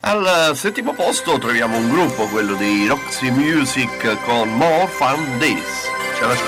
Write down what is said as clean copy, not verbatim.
Al settimo posto troviamo un gruppo, quello dei Roxy Music, con More Fun Days. Ce la